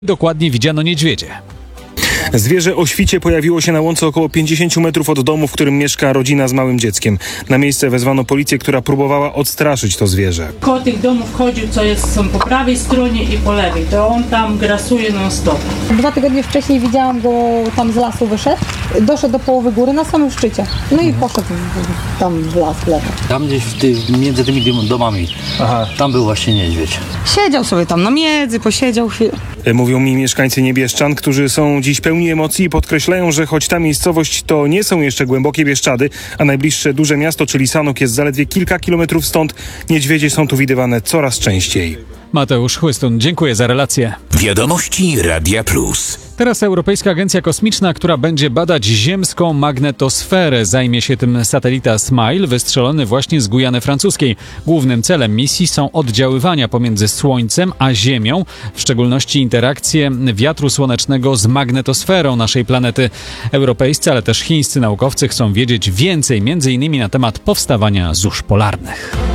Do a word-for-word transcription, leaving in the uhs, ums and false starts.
Dokładnie widziano niedźwiedzie. Zwierzę o świcie pojawiło się na łące około pięćdziesiąt metrów od domu, w którym mieszka rodzina z małym dzieckiem. Na miejsce wezwano policję, która próbowała odstraszyć to zwierzę. Koło tych domów chodził, co jest, są po prawej stronie i po lewej. To on tam grasuje non stop. Dwa tygodnie wcześniej widziałam go, tam z lasu wyszedł, doszedł do połowy góry na samym szczycie. No i poszedł tam w las, w lewo. Tam gdzieś w ty, między tymi domami, Aha. tam był właśnie niedźwiedź. Siedział sobie tam na miedzy, posiedział chwilę. Mówią mi mieszkańcy Niebieszczan, którzy są dziś pełni emocji i podkreślają, że choć ta miejscowość to nie są jeszcze głębokie Bieszczady, a najbliższe duże miasto, czyli Sanok, jest zaledwie kilka kilometrów stąd, niedźwiedzie są tu widywane coraz częściej. Mateusz Chłystun, dziękuję za relację. Wiadomości Radia Plus. Teraz Europejska Agencja Kosmiczna, która będzie badać ziemską magnetosferę. Zajmie się tym satelita SMILE, wystrzelony właśnie z Gujany Francuskiej. Głównym celem misji są oddziaływania pomiędzy Słońcem a Ziemią, w szczególności interakcje wiatru słonecznego z magnetosferą naszej planety. Europejscy, ale też chińscy naukowcy chcą wiedzieć więcej, między innymi na temat powstawania zórz polarnych.